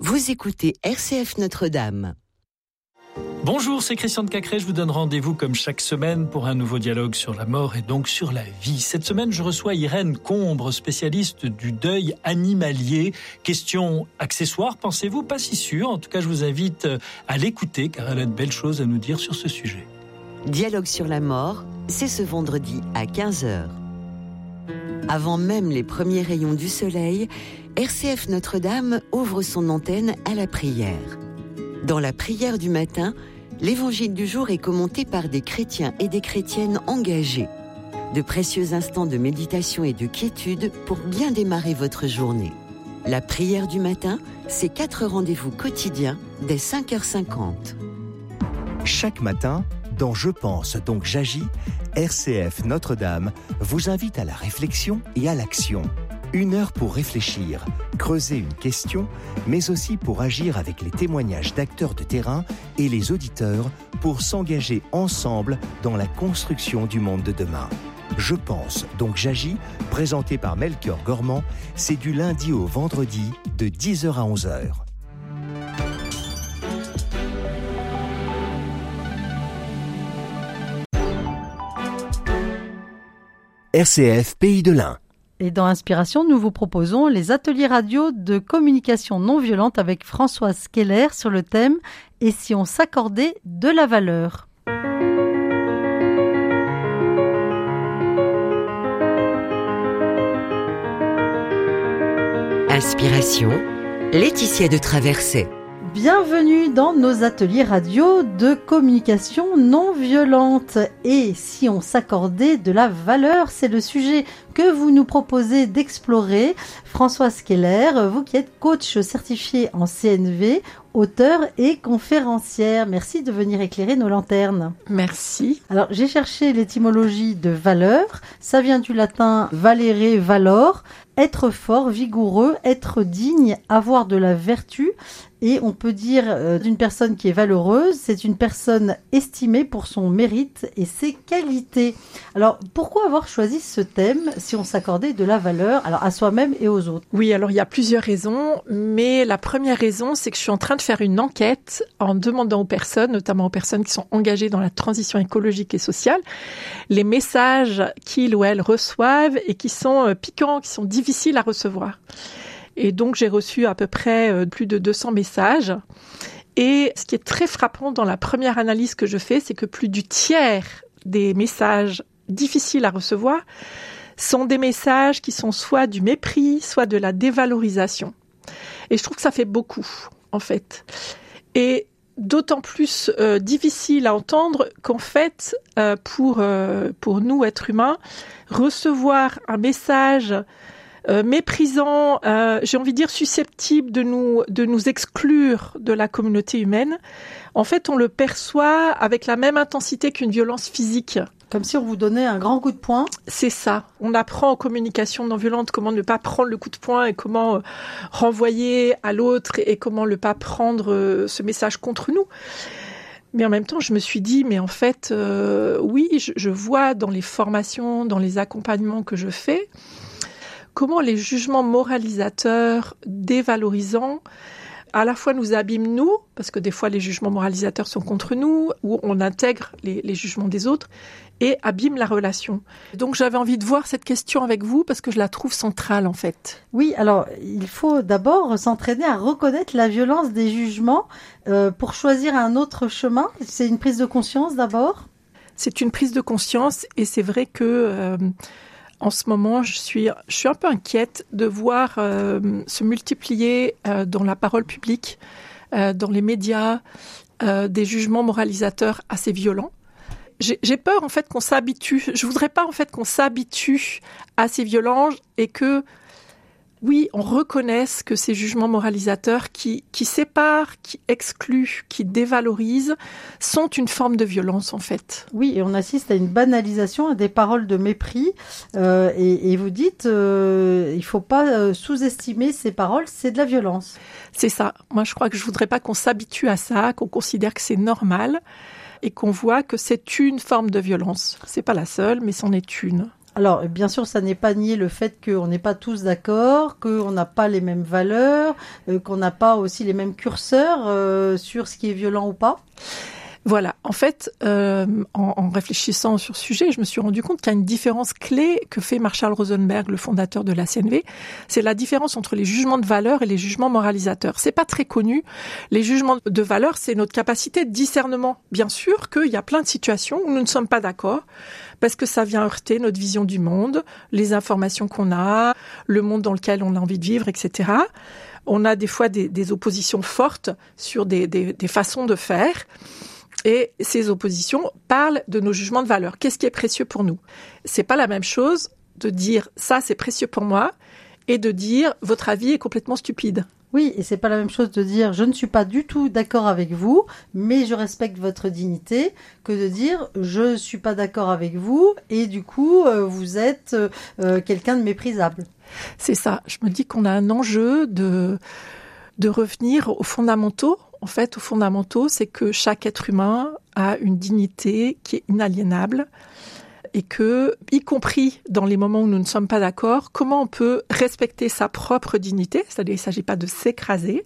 Vous écoutez RCF Notre-Dame. Bonjour, c'est Christian de Cacré. Je vous donne rendez-vous comme chaque semaine pour un nouveau dialogue sur la mort et donc sur la vie. Cette semaine, je reçois Irène Combre, spécialiste du deuil animalier. Question accessoire, pensez-vous? Pas si sûr. En tout cas, je vous invite à l'écouter car elle a de belles choses à nous dire sur ce sujet. Dialogue sur la mort, c'est ce vendredi à 15h. Avant même les premiers rayons du soleil, RCF Notre-Dame ouvre son antenne à la prière. Dans la prière du matin, l'évangile du jour est commenté par des chrétiens et des chrétiennes engagés. De précieux instants de méditation et de quiétude pour bien démarrer votre journée. La prière du matin, c'est 4 rendez-vous quotidiens dès 5h50. Chaque matin, dans Je pense donc j'agis, RCF Notre-Dame vous invite à la réflexion et à l'action. 1 heure pour réfléchir, creuser une question, mais aussi pour agir avec les témoignages d'acteurs de terrain et les auditeurs pour s'engager ensemble dans la construction du monde de demain. Je pense donc j'agis, présenté par Melchior Gormand, c'est du lundi au vendredi de 10h à 11h. RCF Pays de l'Ain. Et dans Inspiration, nous vous proposons les ateliers radio de communication non violente avec Françoise Keller sur le thème « Et si on s'accordait de la valeur ?» Inspiration, Laetitia de Traversée. Bienvenue dans nos ateliers radio de communication non violente. Et si on s'accordait de la valeur, c'est le sujet que vous nous proposez d'explorer. Françoise Keller, vous qui êtes coach certifié en CNV, auteure et conférencière. Merci de venir éclairer nos lanternes. Merci. Alors, j'ai cherché l'étymologie de valeur. Ça vient du latin valere, valor, être fort, vigoureux, être digne, avoir de la vertu. Et on peut dire d'une personne qui est valeureuse, c'est une personne estimée pour son mérite et ses qualités. Alors, pourquoi avoir choisi ce thème si on s'accordait de la valeur, alors à soi-même et aux autres? Oui, alors il y a plusieurs raisons, mais la première raison, c'est que je suis en train de faire une enquête en demandant aux personnes, notamment aux personnes qui sont engagées dans la transition écologique et sociale, les messages qu'ils ou elles reçoivent et qui sont piquants, qui sont difficiles à recevoir. Et donc, j'ai reçu à peu près plus de 200 messages. Et ce qui est très frappant dans la première analyse que je fais, c'est que plus du tiers des messages difficiles à recevoir sont des messages qui sont soit du mépris, soit de la dévalorisation. Et je trouve que ça fait beaucoup, en fait. Et d'autant plus difficile à entendre qu'en fait, pour nous, êtres humains, recevoir un message méprisant, j'ai envie de dire susceptible de nous exclure de la communauté humaine, en fait, on le perçoit avec la même intensité qu'une violence physique. Comme si on vous donnait un grand coup de poing. C'est ça. On apprend en communication non violente comment ne pas prendre le coup de poing et comment renvoyer à l'autre et comment ne pas prendre ce message contre nous. Mais en même temps, je me suis dit, mais en fait, oui, je vois dans les formations, dans les accompagnements que je fais, comment les jugements moralisateurs, dévalorisants, à la fois nous abîment nous, parce que des fois les jugements moralisateurs sont contre nous, ou on intègre les jugements des autres, et abîment la relation. Donc j'avais envie de voir cette question avec vous, parce que je la trouve centrale en fait. Oui, alors il faut d'abord s'entraîner à reconnaître la violence des jugements pour choisir un autre chemin. C'est une prise de conscience d'abord? C'est une prise de conscience, et c'est vrai que... en ce moment, je suis un peu inquiète de voir se multiplier dans la parole publique, dans les médias, des jugements moralisateurs assez violents. J'ai peur en fait qu'on s'habitue. Je voudrais pas en fait qu'on s'habitue à ces violences et que oui, on reconnaisse que ces jugements moralisateurs qui séparent, qui excluent, qui dévalorisent, sont une forme de violence en fait. Oui, et on assiste à une banalisation, à des paroles de mépris. Et vous dites, il faut pas sous-estimer ces paroles, c'est de la violence. C'est ça. Moi, je crois que je voudrais pas qu'on s'habitue à ça, qu'on considère que c'est normal et qu'on voit que c'est une forme de violence. C'est pas la seule, mais c'en est une. Alors, bien sûr, ça n'est pas nier le fait qu'on n'est pas tous d'accord, qu'on n'a pas les mêmes valeurs, qu'on n'a pas aussi les mêmes curseurs sur ce qui est violent ou pas. Voilà, en fait, en réfléchissant sur ce sujet, je me suis rendu compte qu'il y a une différence clé que fait Marshall Rosenberg, le fondateur de la CNV. C'est la différence entre les jugements de valeur et les jugements moralisateurs. C'est pas très connu. Les jugements de valeur, c'est notre capacité de discernement. Bien sûr qu'il y a plein de situations où nous ne sommes pas d'accord, parce que ça vient heurter notre vision du monde, les informations qu'on a, le monde dans lequel on a envie de vivre, etc. On a des fois des oppositions fortes sur des façons de faire. Et ces oppositions parlent de nos jugements de valeur. Qu'est-ce qui est précieux pour nous ? C'est pas la même chose de dire ça c'est précieux pour moi et de dire votre avis est complètement stupide. Oui, et c'est pas la même chose de dire je ne suis pas du tout d'accord avec vous, mais je respecte votre dignité, que de dire je suis pas d'accord avec vous et du coup vous êtes quelqu'un de méprisable. C'est ça. Je me dis qu'on a un enjeu de revenir aux fondamentaux. En fait, aux fondamentaux, c'est que chaque être humain a une dignité qui est inaliénable et que, y compris dans les moments où nous ne sommes pas d'accord, comment on peut respecter sa propre dignité, c'est-à-dire il ne s'agit pas de s'écraser,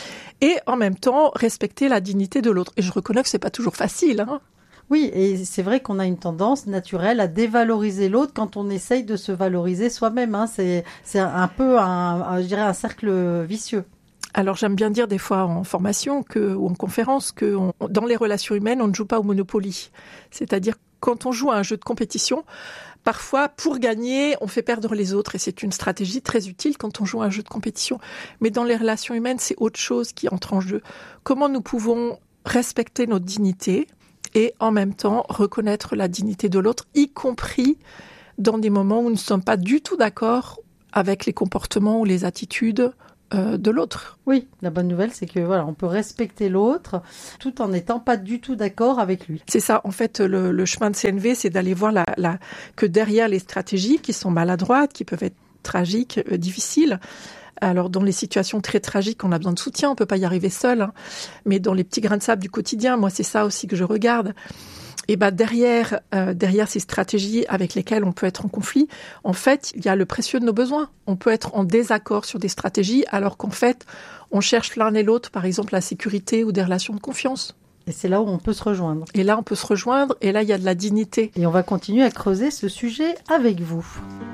et en même temps respecter la dignité de l'autre. Et je reconnais que c'est pas toujours facile, hein. Oui, et c'est vrai qu'on a une tendance naturelle à dévaloriser l'autre quand on essaye de se valoriser soi-même, hein. C'est un peu je dirais un cercle vicieux. Alors j'aime bien dire des fois en formation ou en conférence que dans les relations humaines, on ne joue pas au Monopoly. C'est-à-dire quand on joue à un jeu de compétition, parfois pour gagner, on fait perdre les autres et c'est une stratégie très utile quand on joue à un jeu de compétition. Mais dans les relations humaines, c'est autre chose qui entre en jeu. Comment nous pouvons respecter notre dignité et en même temps reconnaître la dignité de l'autre, y compris dans des moments où nous ne sommes pas du tout d'accord avec les comportements ou les attitudes de l'autre. Oui, la bonne nouvelle, c'est que voilà, on peut respecter l'autre tout en n'étant pas du tout d'accord avec lui. C'est ça, en fait, le chemin de CNV, c'est d'aller voir que derrière les stratégies qui sont maladroites, qui peuvent être tragiques, difficiles. Alors, dans les situations très tragiques, on a besoin de soutien, on peut pas y arriver seul, hein. Mais dans les petits grains de sable du quotidien, moi, c'est ça aussi que je regarde. Et derrière ces stratégies avec lesquelles on peut être en conflit, en fait, il y a le précieux de nos besoins. On peut être en désaccord sur des stratégies, alors qu'en fait, on cherche l'un et l'autre, par exemple, la sécurité ou des relations de confiance. Et c'est là où on peut se rejoindre. Et là, on peut se rejoindre, et là, il y a de la dignité. Et on va continuer à creuser ce sujet avec vous.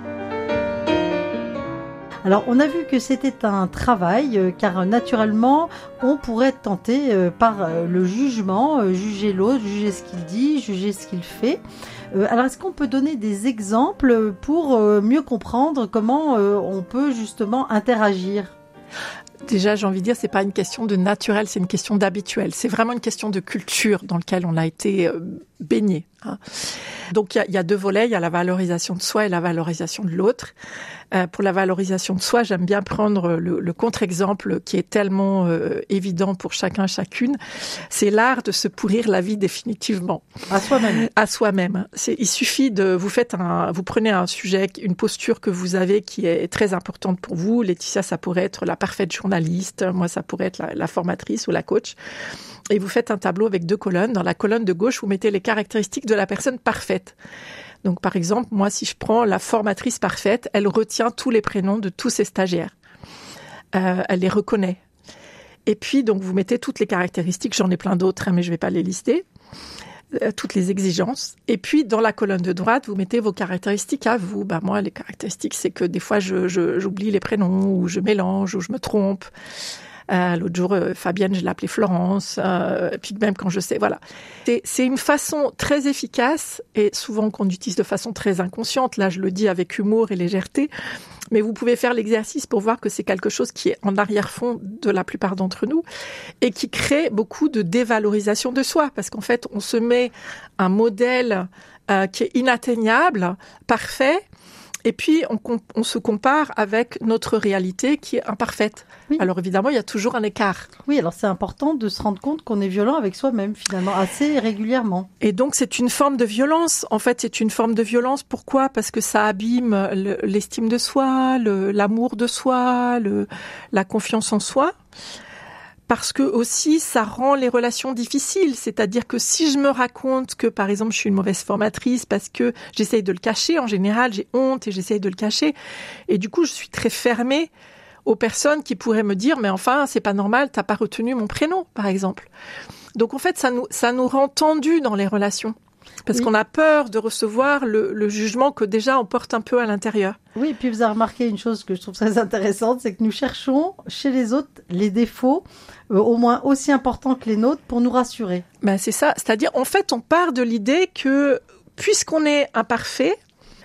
Alors, on a vu que c'était un travail, car naturellement, on pourrait être tenté par le jugement, juger l'autre, juger ce qu'il dit, juger ce qu'il fait. Alors, est-ce qu'on peut donner des exemples pour mieux comprendre comment on peut justement interagir ? Déjà, j'ai envie de dire, c'est pas une question de naturel, c'est une question d'habituel. C'est vraiment une question de culture dans laquelle on a été baigné, hein. Donc, il y a deux volets. Il y a la valorisation de soi et la valorisation de l'autre. Pour la valorisation de soi, j'aime bien prendre le contre-exemple qui est tellement évident pour chacun, chacune. C'est l'art de se pourrir la vie définitivement. À soi-même. À soi-même. Il suffit vous prenez un sujet, une posture que vous avez qui est très importante pour vous. Laetitia, ça pourrait être la parfaite journaliste. Moi, ça pourrait être la formatrice ou la coach. Et vous faites un tableau avec 2 colonnes. Dans la colonne de gauche, vous mettez les caractéristiques de la personne parfaite. Donc, par exemple, moi, si je prends la formatrice parfaite, elle retient tous les prénoms de tous ses stagiaires. Elle les reconnaît. Et puis, donc, vous mettez toutes les caractéristiques. J'en ai plein d'autres, hein, mais je ne vais pas les lister. Toutes les exigences. Et puis, dans la colonne de droite, vous mettez vos caractéristiques à vous. Moi, les caractéristiques, c'est que des fois, j'oublie les prénoms, ou je mélange, ou je me trompe. L'autre jour, Fabienne, je l'appelais Florence. Et puis même quand je sais, voilà. C'est une façon très efficace et souvent qu'on utilise de façon très inconsciente. Là, je le dis avec humour et légèreté. Mais vous pouvez faire l'exercice pour voir que c'est quelque chose qui est en arrière-fond de la plupart d'entre nous et qui crée beaucoup de dévalorisation de soi. Parce qu'en fait, on se met un modèle qui est inatteignable, parfait. Et puis, on se compare avec notre réalité qui est imparfaite. Oui. Alors évidemment, il y a toujours un écart. Oui, alors c'est important de se rendre compte qu'on est violent avec soi-même, finalement, assez régulièrement. Et donc, c'est une forme de violence. En fait, c'est une forme de violence. Pourquoi ? Parce que ça abîme l'estime de soi, l'amour de soi, la confiance en soi. parce que aussi ça rend les relations difficiles. C'est-à-dire que si je me raconte que, par exemple, je suis une mauvaise formatrice parce que j'essaye de le cacher, en général, j'ai honte et j'essaye de le cacher. Et du coup, je suis très fermée aux personnes qui pourraient me dire « mais enfin, c'est pas normal, t'as pas retenu mon prénom », par exemple. Donc en fait, ça nous rend tendus dans les relations. Parce qu'on a peur de recevoir le jugement que déjà on porte un peu à l'intérieur. Oui, et puis vous avez remarqué une chose que je trouve très intéressante, c'est que nous cherchons chez les autres les défauts au moins aussi importants que les nôtres pour nous rassurer. Ben c'est ça, c'est-à-dire en fait on part de l'idée que puisqu'on est imparfait,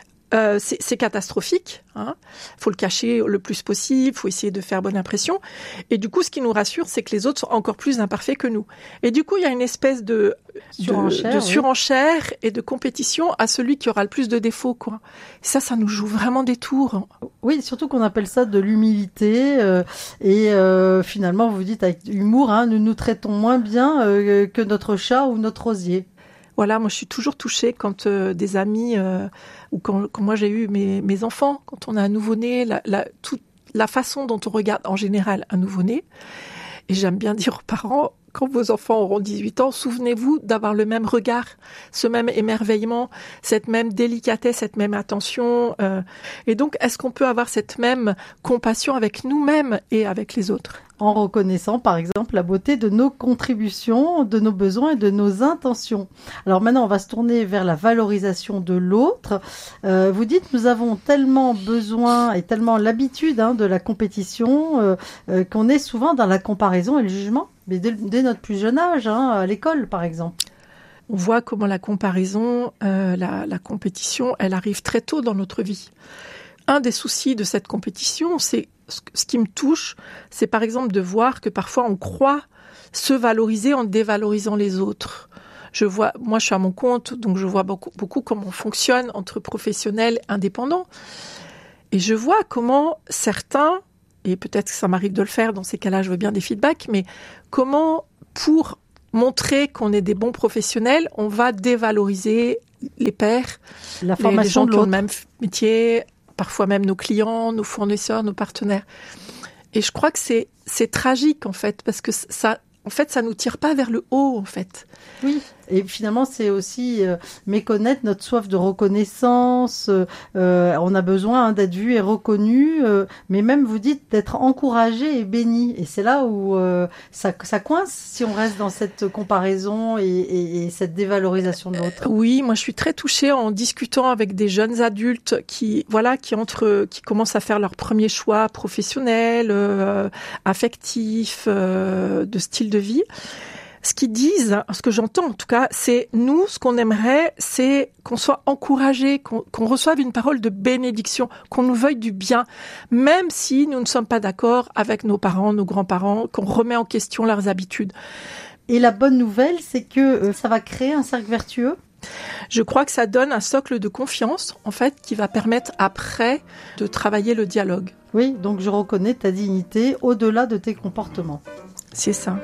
c'est catastrophique. Faut le cacher le plus possible, faut essayer de faire bonne impression. Et du coup, ce qui nous rassure, c'est que les autres sont encore plus imparfaits que nous. Et du coup, il y a une espèce de surenchère et de compétition à celui qui aura le plus de défauts, quoi. Ça nous joue vraiment des tours. Oui, surtout qu'on appelle ça de l'humilité. Et finalement, vous dites avec humour, nous nous traitons moins bien que notre chat ou notre osier. Voilà, moi je suis toujours touchée quand des amis ou quand moi j'ai eu mes enfants, quand on a un nouveau-né, toute la façon dont on regarde en général un nouveau-né. Et j'aime bien dire aux parents, quand vos enfants auront 18 ans, souvenez-vous d'avoir le même regard, ce même émerveillement, cette même délicatesse, cette même attention. Et donc, est-ce qu'on peut avoir cette même compassion avec nous-mêmes et avec les autres ? En reconnaissant, par exemple, la beauté de nos contributions, de nos besoins et de nos intentions. Alors maintenant, on va se tourner vers la valorisation de l'autre. Vous dites, nous avons tellement besoin et tellement l'habitude de la compétition qu'on est souvent dans la comparaison et le jugement, mais dès notre plus jeune âge, à l'école, par exemple. On voit comment la comparaison, la compétition, elle arrive très tôt dans notre vie. Un des soucis de cette compétition, c'est ce qui me touche, c'est par exemple de voir que parfois on croit se valoriser en dévalorisant les autres. Moi je suis à mon compte, donc je vois beaucoup comment on fonctionne entre professionnels indépendants. Et je vois comment certains, et peut-être que ça m'arrive de le faire, dans ces cas-là je veux bien des feedbacks, mais comment pour montrer qu'on est des bons professionnels, on va dévaloriser les pairs, la formation les gens de qui ont l'autre. le même métier, parfois même nos clients, nos fournisseurs, nos partenaires. Et je crois que c'est tragique, en fait, parce que ça nous tire pas vers le haut, en fait. Oui, et finalement, c'est aussi méconnaître notre soif de reconnaissance. On a besoin d'être vu et reconnu, mais même, vous dites, d'être encouragé et béni. Et c'est là où ça coince si on reste dans cette comparaison et cette dévalorisation de l'autre. Oui, moi, je suis très touchée en discutant avec des jeunes adultes qui commencent à faire leur premier choix professionnel, affectif, de style de vie. Ce qu'ils disent, ce que j'entends en tout cas, c'est nous, ce qu'on aimerait, c'est qu'on soit encouragé, qu'on reçoive une parole de bénédiction, qu'on nous veuille du bien, même si nous ne sommes pas d'accord avec nos parents, nos grands-parents, qu'on remet en question leurs habitudes. Et la bonne nouvelle, c'est que ça va créer un cercle vertueux. Je crois que ça donne un socle de confiance, en fait, qui va permettre après de travailler le dialogue. Oui, donc je reconnais ta dignité au-delà de tes comportements. C'est ça.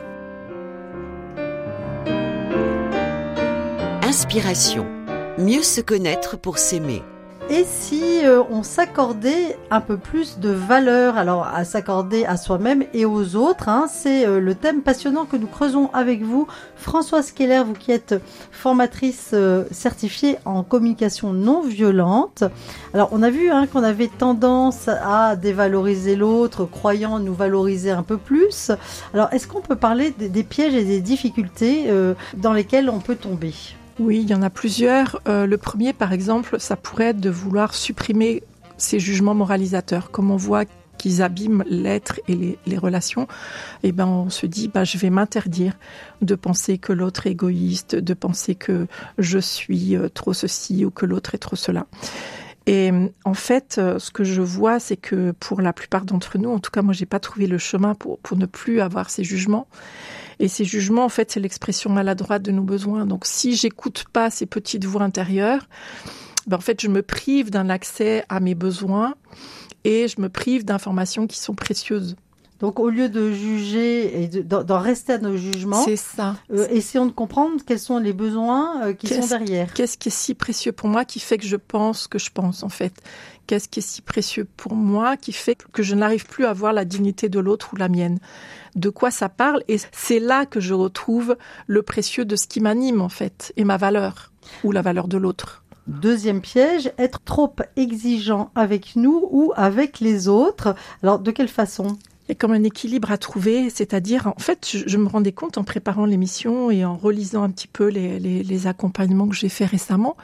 Inspiration. Mieux se connaître pour s'aimer. Et si on s'accordait un peu plus de valeur, alors à s'accorder à soi-même et aux autres, c'est le thème passionnant que nous creusons avec vous. Françoise Keller, vous qui êtes formatrice certifiée en communication non violente. Alors on a vu qu'on avait tendance à dévaloriser l'autre, croyant nous valoriser un peu plus. Alors est-ce qu'on peut parler des pièges et des difficultés dans lesquels on peut tomber ? Oui, il y en a plusieurs. Le premier, par exemple, ça pourrait être de vouloir supprimer ces jugements moralisateurs. Comme on voit qu'ils abîment l'être et les relations, on se dit, je vais m'interdire de penser que l'autre est égoïste, de penser que je suis trop ceci ou que l'autre est trop cela. Et en fait, ce que je vois, c'est que pour la plupart d'entre nous, en tout cas moi, j'ai pas trouvé le chemin pour ne plus avoir ces jugements. Et ces jugements, en fait, c'est l'expression maladroite de nos besoins. Donc, si j'écoute pas ces petites voix intérieures, en fait, je me prive d'un accès à mes besoins et je me prive d'informations qui sont précieuses. Donc, au lieu de juger et d'en rester à nos jugements, c'est ça. Essayons de comprendre quels sont les besoins qui sont derrière. Qu'est-ce qui est si précieux pour moi qui fait que je pense que je pense, en fait? Qu'est-ce qui est si précieux pour moi qui fait que je n'arrive plus à voir la dignité de l'autre ou la mienne? De quoi ça parle? Et c'est là que je retrouve le précieux de ce qui m'anime, en fait, et ma valeur, ou la valeur de l'autre. Deuxième piège, être trop exigeant avec nous ou avec les autres. Alors, de quelle façon? Il y a comme un équilibre à trouver, c'est-à-dire, en fait, je me rendais compte en préparant l'émission et en relisant un petit peu les accompagnements que j'ai faits récemment,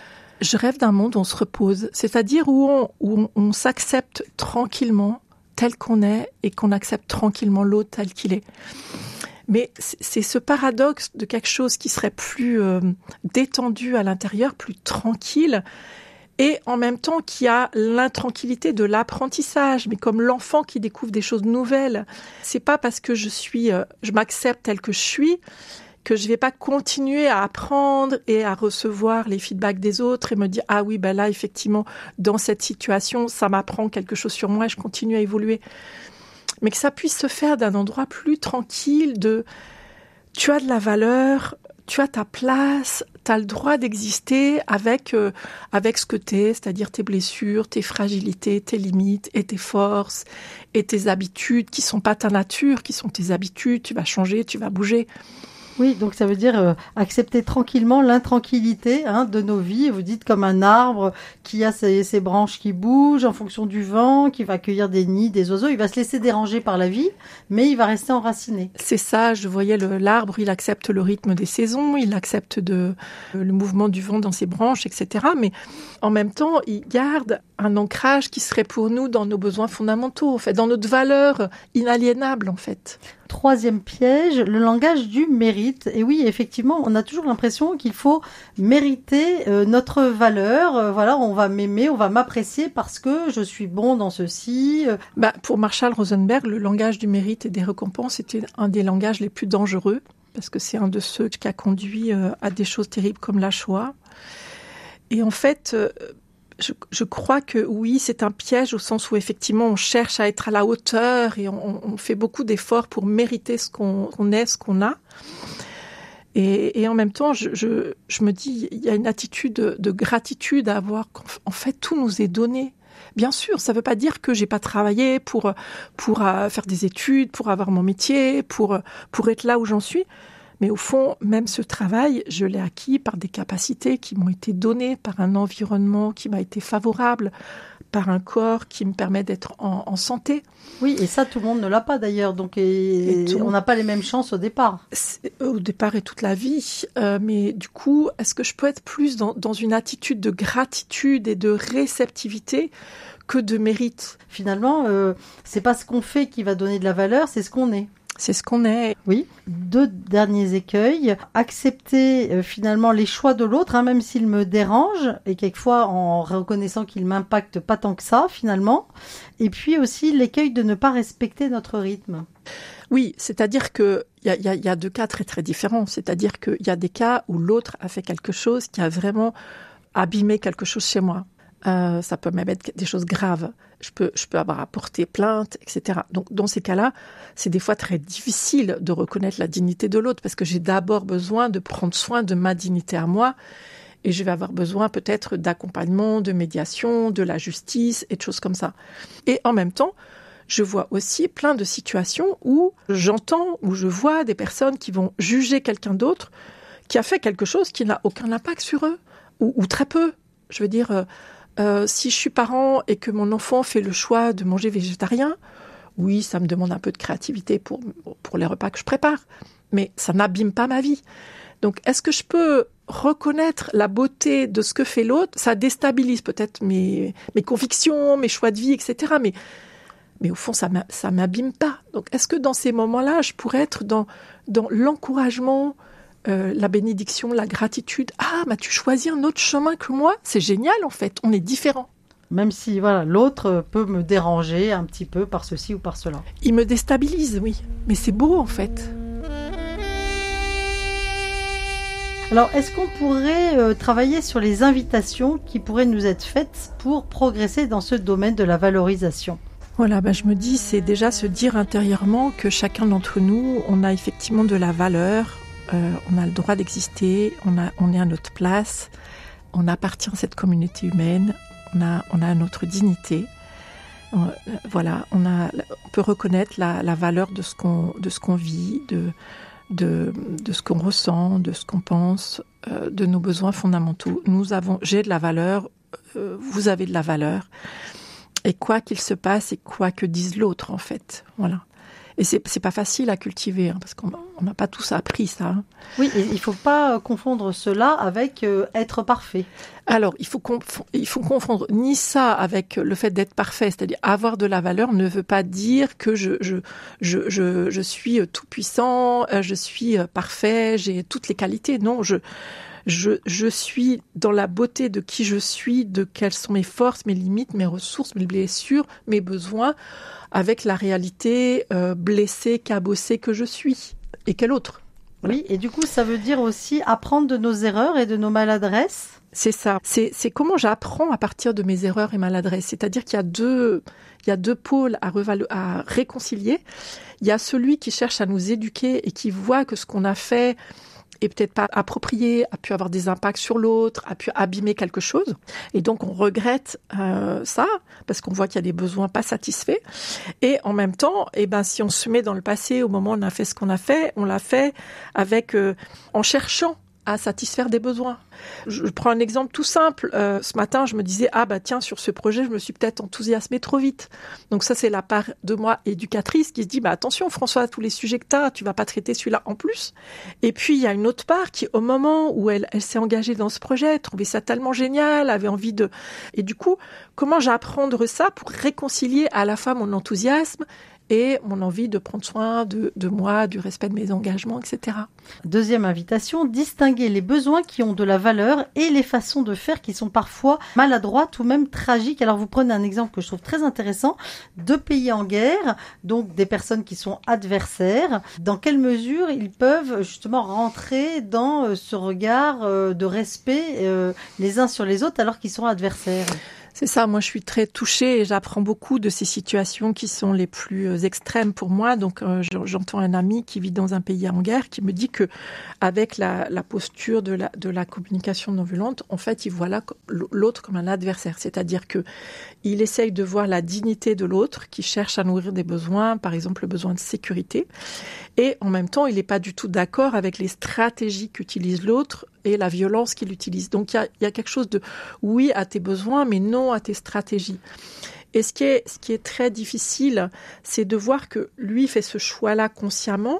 je rêve d'un monde où on se repose, c'est-à-dire où on s'accepte tranquillement tel qu'on est et qu'on accepte tranquillement l'autre tel qu'il est. Mais c'est ce paradoxe de quelque chose qui serait plus détendu à l'intérieur, plus tranquille, et en même temps qui a l'intranquillité de l'apprentissage, mais comme l'enfant qui découvre des choses nouvelles. C'est pas parce que je m'accepte tel que je suis que je vais pas continuer à apprendre et à recevoir les feedbacks des autres et me dire ah oui ben là effectivement dans cette situation ça m'apprend quelque chose sur moi et je continue à évoluer. Mais que ça puisse se faire d'un endroit plus tranquille de tu as de la valeur, tu as ta place, tu as le droit d'exister avec ce que tu es, c'est-à-dire tes blessures, tes fragilités, tes limites et tes forces et tes habitudes qui sont pas ta nature, qui sont tes habitudes, tu vas changer, tu vas bouger. Oui, donc ça veut dire accepter tranquillement l'intranquillité de nos vies. Vous dites comme un arbre qui a ses branches qui bougent en fonction du vent, qui va accueillir des nids, des oiseaux. Il va se laisser déranger par la vie, mais il va rester enraciné. C'est ça, je voyais l'arbre, il accepte le rythme des saisons, il accepte le mouvement du vent dans ses branches, etc. Mais en même temps, il garde un ancrage qui serait pour nous dans nos besoins fondamentaux, en fait, dans notre valeur inaliénable, en fait. Troisième piège, le langage du mérite. Et oui, effectivement, on a toujours l'impression qu'il faut mériter notre valeur. Voilà, on va m'aimer, on va m'apprécier parce que je suis bon dans ceci. Pour Marshall Rosenberg, le langage du mérite et des récompenses était un des langages les plus dangereux parce que c'est un de ceux qui a conduit à des choses terribles comme la Shoah. Et en fait, je crois que oui, c'est un piège au sens où effectivement on cherche à être à la hauteur et on fait beaucoup d'efforts pour mériter ce qu'on est, ce qu'on a. Et en même temps, je me dis, il y a une attitude de gratitude à avoir qu'en fait tout nous est donné. Bien sûr, ça ne veut pas dire que j'ai pas travaillé pour faire des études, pour avoir mon métier, pour être là où j'en suis. Mais au fond, même ce travail, je l'ai acquis par des capacités qui m'ont été données, par un environnement qui m'a été favorable, par un corps qui me permet d'être en santé. Oui, et ça, tout le monde ne l'a pas d'ailleurs. Donc, on n'a pas les mêmes chances au départ. Au départ et toute la vie. Mais du coup, est-ce que je peux être plus dans une attitude de gratitude et de réceptivité que de mérite? Finalement, c'est pas ce qu'on fait qui va donner de la valeur, c'est ce qu'on est. C'est ce qu'on est. Oui. 2 derniers écueils. Accepter finalement les choix de l'autre, même s'il me dérange, et quelquefois en reconnaissant qu'il m'impacte pas tant que ça finalement. Et puis aussi l'écueil de ne pas respecter notre rythme. Oui, c'est-à-dire qu'il y a 2 cas très très différents. C'est-à-dire qu'il y a des cas où l'autre a fait quelque chose qui a vraiment abîmé quelque chose chez moi. Ça peut même être des choses graves. Je peux avoir à porter plainte, etc. Donc, dans ces cas-là, c'est des fois très difficile de reconnaître la dignité de l'autre parce que j'ai d'abord besoin de prendre soin de ma dignité à moi et je vais avoir besoin peut-être d'accompagnement, de médiation, de la justice et de choses comme ça. Et en même temps, je vois aussi plein de situations où j'entends, où je vois des personnes qui vont juger quelqu'un d'autre qui a fait quelque chose qui n'a aucun impact sur eux ou très peu. Je veux dire... si je suis parent et que mon enfant fait le choix de manger végétarien, oui, ça me demande un peu de créativité pour les repas que je prépare, mais ça n'abîme pas ma vie. Donc, est-ce que je peux reconnaître la beauté de ce que fait l'autre? Ça déstabilise peut-être mes convictions, mes choix de vie, etc. Mais au fond, ça m'abîme pas. Donc, est-ce que dans ces moments-là, je pourrais être dans l'encouragement, la bénédiction, la gratitude. Ah, tu choisis un autre chemin que moi. C'est génial, en fait. On est différents. Même si l'autre peut me déranger un petit peu par ceci ou par cela. Il me déstabilise, oui. Mais c'est beau, en fait. Alors, est-ce qu'on pourrait travailler sur les invitations qui pourraient nous être faites pour progresser dans ce domaine de la valorisation ? Voilà, je me dis, c'est déjà se dire intérieurement que chacun d'entre nous, on a effectivement de la valeur, on a le droit d'exister, on est à notre place, on appartient à cette communauté humaine, on a notre dignité. Voilà, on peut reconnaître la valeur de ce qu'on vit, de ce qu'on ressent, de ce qu'on pense, de nos besoins fondamentaux. J'ai de la valeur, vous avez de la valeur. Et quoi qu'il se passe et quoi que dise l'autre, en fait. Voilà. Et c'est pas facile à cultiver, parce qu'on n'a pas tous appris ça. Oui, et il faut pas confondre cela avec être parfait. Alors, il faut confondre ni ça avec le fait d'être parfait, c'est-à-dire avoir de la valeur ne veut pas dire que je suis tout puissant, je suis parfait, j'ai toutes les qualités. Non, je suis dans la beauté de qui je suis, de quelles sont mes forces, mes limites, mes ressources, mes blessures, mes besoins, avec la réalité blessée, cabossée que je suis. Et quelle autre ? Voilà. Oui, et du coup, ça veut dire aussi apprendre de nos erreurs et de nos maladresses. C'est ça. C'est comment j'apprends à partir de mes erreurs et maladresses. C'est-à-dire qu'il y a deux pôles à réconcilier. Il y a celui qui cherche à nous éduquer et qui voit que ce qu'on a fait est peut-être pas approprié, a pu avoir des impacts sur l'autre, a pu abîmer quelque chose. Et donc, on regrette ça, parce qu'on voit qu'il y a des besoins pas satisfaits. Et en même temps, si on se met dans le passé, au moment où on a fait ce qu'on a fait, on l'a fait avec en cherchant à satisfaire des besoins. Je prends un exemple tout simple. Ce matin, je me disais, tiens, sur ce projet, je me suis peut-être enthousiasmée trop vite. Donc ça, c'est la part de moi éducatrice qui se dit, attention, François, tous les sujets que tu vas pas traiter celui-là en plus. Et puis, il y a une autre part qui, au moment où elle s'est engagée dans ce projet, trouvait ça tellement génial, avait envie de... Et du coup, comment j'apprendre ça pour réconcilier à la fois mon enthousiasme et mon envie de prendre soin de moi, du respect de mes engagements, etc. Deuxième invitation, distinguer les besoins qui ont de la valeur et les façons de faire qui sont parfois maladroites ou même tragiques. Alors vous prenez un exemple que je trouve très intéressant. 2 pays en guerre, donc des personnes qui sont adversaires. Dans quelle mesure ils peuvent justement rentrer dans ce regard de respect les uns sur les autres alors qu'ils sont adversaires ? C'est ça, moi je suis très touchée et j'apprends beaucoup de ces situations qui sont les plus extrêmes pour moi. Donc j'entends un ami qui vit dans un pays en guerre qui me dit que avec la posture de la communication non violente, en fait, il voit l'autre comme un adversaire. C'est-à-dire que il essaye de voir la dignité de l'autre qui cherche à nourrir des besoins, par exemple le besoin de sécurité. Et en même temps, il n'est pas du tout d'accord avec les stratégies qu'utilise l'autre et la violence qu'il utilise. Donc il y a quelque chose de oui à tes besoins, mais non à tes stratégies. Et ce qui est très difficile, c'est de voir que lui fait ce choix-là consciemment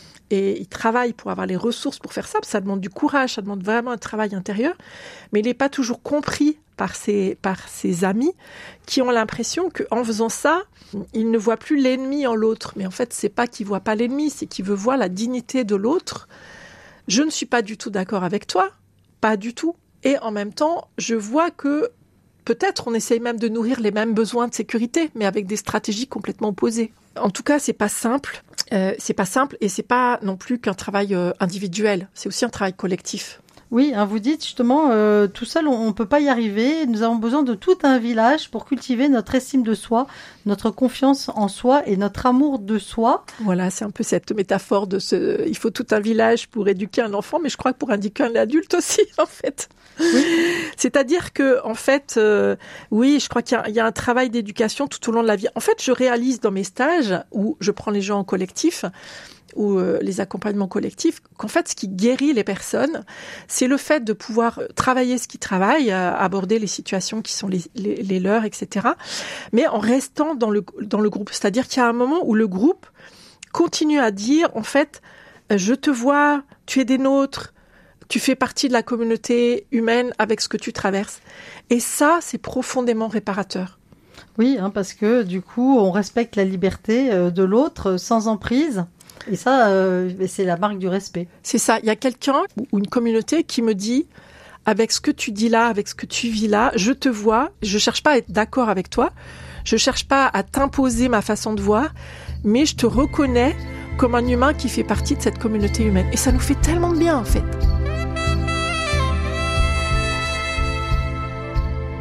et il travaille pour avoir les ressources pour faire ça. Ça demande du courage, ça demande vraiment un travail intérieur, mais il n'est pas toujours compris par ses amis qui ont l'impression qu'en faisant ça, il ne voit plus l'ennemi en l'autre. Mais en fait, c'est pas qu'il voit pas l'ennemi, c'est qu'il veut voir la dignité de l'autre. Je ne suis pas du tout d'accord avec toi, pas du tout. Et en même temps, je vois que peut-être on essaye même de nourrir les mêmes besoins de sécurité, mais avec des stratégies complètement opposées. En tout cas, c'est pas simple. C'est pas simple et c'est pas non plus qu'un travail individuel. C'est aussi un travail collectif. Oui, vous dites justement, tout seul, on ne peut pas y arriver. Nous avons besoin de tout un village pour cultiver notre estime de soi, notre confiance en soi et notre amour de soi. Voilà, c'est un peu cette métaphore il faut tout un village pour éduquer un enfant, mais je crois que pour éduquer un adulte aussi, en fait. Oui. C'est-à-dire que, en fait, oui, je crois qu'il y a un travail d'éducation tout au long de la vie. En fait, je réalise dans mes stages où je prends les gens en collectif, ou les accompagnements collectifs, qu'en fait, ce qui guérit les personnes, c'est le fait de pouvoir travailler ce qu'ils travaillent, aborder les situations qui sont les leurs, etc., mais en restant dans le groupe. C'est-à-dire qu'il y a un moment où le groupe continue à dire, en fait, je te vois, tu es des nôtres, tu fais partie de la communauté humaine avec ce que tu traverses. Et ça, c'est profondément réparateur. Oui, parce que du coup, on respecte la liberté de l'autre sans emprise. Et ça, c'est la marque du respect. C'est ça. Il y a quelqu'un ou une communauté qui me dit, avec ce que tu dis là, avec ce que tu vis là, je te vois, je cherche pas à être d'accord avec toi, je cherche pas à t'imposer ma façon de voir, mais je te reconnais comme un humain qui fait partie de cette communauté humaine. Et ça nous fait tellement de bien, en fait.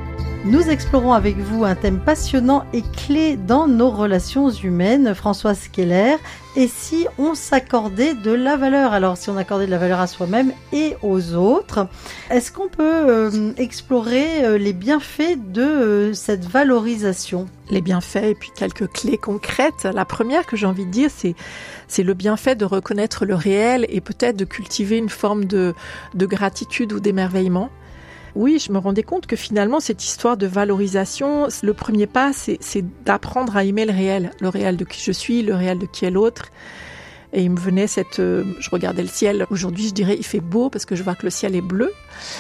Nous explorons avec vous un thème passionnant et clé dans nos relations humaines. Françoise Keller, et si on s'accordait de la valeur? Alors, si on accordait de la valeur à soi-même et aux autres, est-ce qu'on peut explorer les bienfaits de cette valorisation? Les bienfaits et puis quelques clés concrètes. La première que j'ai envie de dire, c'est le bienfait de reconnaître le réel et peut-être de cultiver une forme de gratitude ou d'émerveillement. Oui, je me rendais compte que finalement, cette histoire de valorisation, le premier pas, c'est d'apprendre à aimer le réel de qui je suis, le réel de qui est l'autre. Et il me venait je regardais le ciel. Aujourd'hui, je dirais, il fait beau parce que je vois que le ciel est bleu.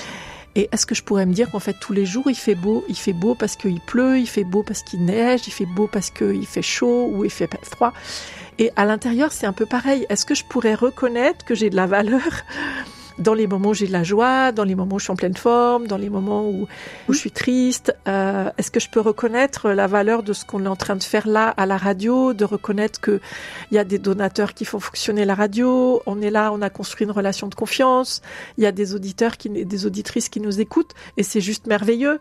Et est-ce que je pourrais me dire qu'en fait, tous les jours, il fait beau parce qu'il pleut, il fait beau parce qu'il neige, il fait beau parce qu'il fait chaud ou il fait froid. Et à l'intérieur, c'est un peu pareil. Est-ce que je pourrais reconnaître que j'ai de la valeur dans les moments où j'ai de la joie, dans les moments où je suis en pleine forme, dans les moments où je suis triste? Est-ce que je peux reconnaître la valeur de ce qu'on est en train de faire là à la radio, de reconnaître qu'il y a des donateurs qui font fonctionner la radio, on est là, on a construit une relation de confiance, il y a des auditeurs, des auditrices qui nous écoutent et c'est juste merveilleux.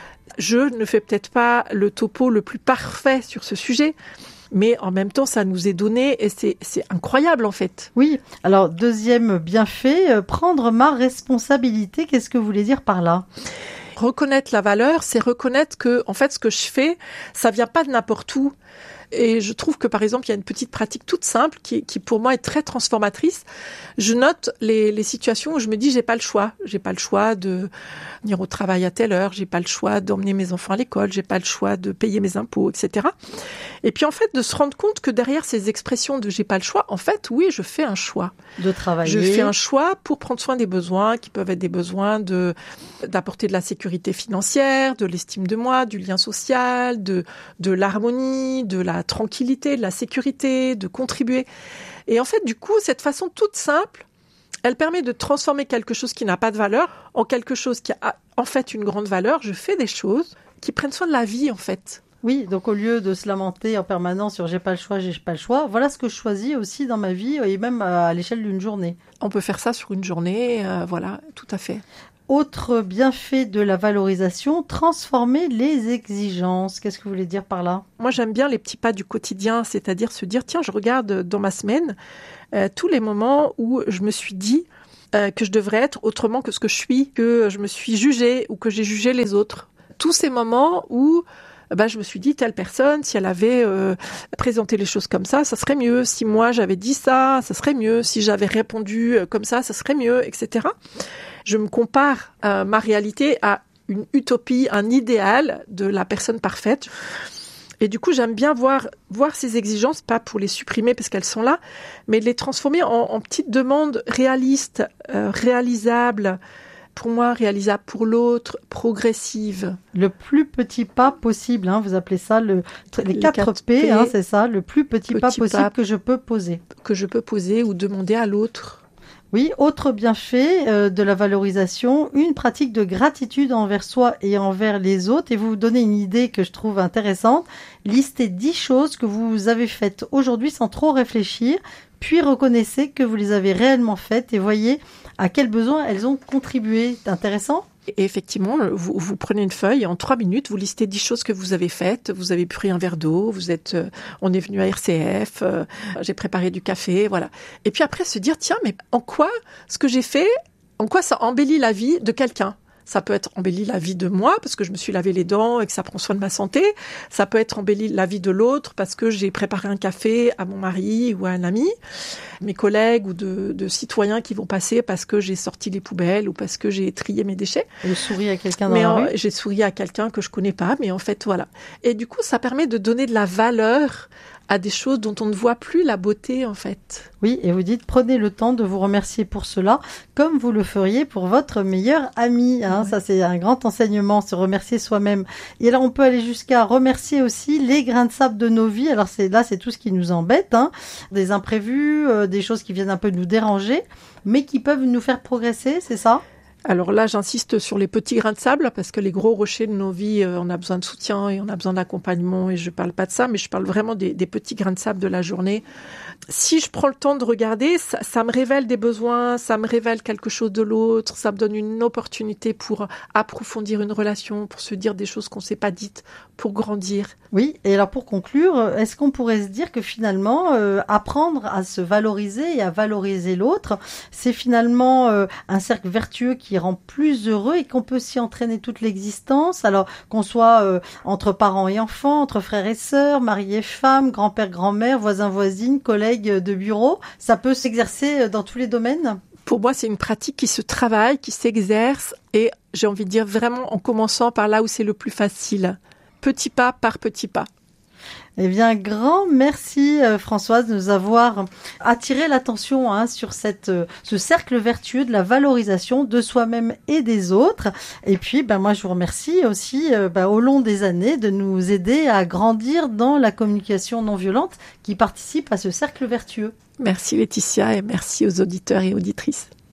Je ne fais peut-être pas le topo le plus parfait sur ce sujet, mais en même temps, ça nous est donné et c'est incroyable en fait. Oui, alors deuxième bienfait, prendre ma responsabilité, qu'est-ce que vous voulez dire par là? Reconnaître la valeur, c'est reconnaître que en fait, ce que je fais, ça vient pas de n'importe où. Et je trouve que, par exemple, il y a une petite pratique toute simple qui pour moi, est très transformatrice. Je note les situations où je me dis, j'ai pas le choix. J'ai pas le choix de venir au travail à telle heure. J'ai pas le choix d'emmener mes enfants à l'école. J'ai pas le choix de payer mes impôts, etc. Et puis, en fait, de se rendre compte que derrière ces expressions de j'ai pas le choix, en fait, oui, je fais un choix. De travailler. Je fais un choix pour prendre soin des besoins qui peuvent être des besoins d'apporter de la sécurité financière, de l'estime de moi, du lien social, de l'harmonie, de la tranquillité, de la sécurité, de contribuer. Et en fait, du coup, cette façon toute simple, elle permet de transformer quelque chose qui n'a pas de valeur en quelque chose qui a en fait une grande valeur. Je fais des choses qui prennent soin de la vie, en fait. Oui, donc au lieu de se lamenter en permanence sur j'ai pas le choix, voilà ce que je choisis aussi dans ma vie et même à l'échelle d'une journée. On peut faire ça sur une journée, voilà, tout à fait. Autre bienfait de la valorisation, transformer les exigences. Qu'est-ce que vous voulez dire par là? Moi, j'aime bien les petits pas du quotidien, c'est-à-dire se dire, tiens, je regarde dans ma semaine tous les moments où je me suis dit que je devrais être autrement que ce que je suis, que je me suis jugée ou que j'ai jugé les autres. Tous ces moments où je me suis dit, telle personne, si elle avait présenté les choses comme ça serait mieux. Si moi, j'avais dit ça serait mieux. Si j'avais répondu comme ça serait mieux, etc. Je me compare ma réalité à une utopie, un idéal de la personne parfaite. Et du coup, j'aime bien voir ces exigences, pas pour les supprimer parce qu'elles sont là, mais de les transformer en petites demandes réalistes, réalisables, pour moi, réalisable pour l'autre, progressive. Le plus petit pas possible, vous appelez ça les 4 P, c'est ça, le plus petit pas possible que je peux poser. Que je peux poser ou demander à l'autre. Oui, autre bienfait de la valorisation, une pratique de gratitude envers soi et envers les autres. Et vous donnez une idée que je trouve intéressante. Listez 10 choses que vous avez faites aujourd'hui sans trop réfléchir, puis reconnaissez que vous les avez réellement faites et voyez à quels besoins elles ont contribué. Intéressant ? Et effectivement, vous prenez une feuille et en 3 minutes, vous listez 10 choses que vous avez faites. Vous avez pris un verre d'eau, on est venu à RCF, j'ai préparé du café, voilà. Et puis après, se dire, tiens, mais en quoi ce que j'ai fait, en quoi ça embellit la vie de quelqu'un ? Ça peut être embelli la vie de moi parce que je me suis lavé les dents et que ça prend soin de ma santé. Ça peut être embelli la vie de l'autre parce que j'ai préparé un café à mon mari ou à un ami. Mes collègues ou de citoyens qui vont passer parce que j'ai sorti les poubelles ou parce que j'ai trié mes déchets. J'ai souri à quelqu'un dans la rue. J'ai souri à quelqu'un que je connais pas, mais en fait, voilà. Et du coup, ça permet de donner de la valeur à des choses dont on ne voit plus la beauté, en fait. Oui, et vous dites, prenez le temps de vous remercier pour cela, comme vous le feriez pour votre meilleur ami. Ouais. Ça, c'est un grand enseignement, se remercier soi-même. Et alors, on peut aller jusqu'à remercier aussi les grains de sable de nos vies. Alors, c'est tout ce qui nous embête, des imprévus, des choses qui viennent un peu nous déranger, mais qui peuvent nous faire progresser, c'est ça ? Alors là, j'insiste sur les petits grains de sable parce que les gros rochers de nos vies, on a besoin de soutien et on a besoin d'accompagnement et je parle pas de ça, mais je parle vraiment des petits grains de sable de la journée. Si je prends le temps de regarder, ça me révèle des besoins, ça me révèle quelque chose de l'autre, ça me donne une opportunité pour approfondir une relation, pour se dire des choses qu'on s'est pas dites, pour grandir. Oui, et alors pour conclure, est-ce qu'on pourrait se dire que finalement, apprendre à se valoriser et à valoriser l'autre, c'est finalement un cercle vertueux qui rend plus heureux et qu'on peut s'y entraîner toute l'existence, alors qu'on soit entre parents et enfants, entre frères et sœurs, mari et femme, grand-père, grand-mère, voisins, voisines, collègues de bureau, ça peut s'exercer dans tous les domaines? Pour moi, c'est une pratique qui se travaille, qui s'exerce et j'ai envie de dire vraiment en commençant par là où c'est le plus facile. Petit pas par petit pas. Eh bien, grand merci Françoise de nous avoir attiré l'attention sur ce cercle vertueux de la valorisation de soi-même et des autres. Et puis, moi, je vous remercie aussi au long des années de nous aider à grandir dans la communication non violente qui participe à ce cercle vertueux. Merci Laetitia et merci aux auditeurs et auditrices.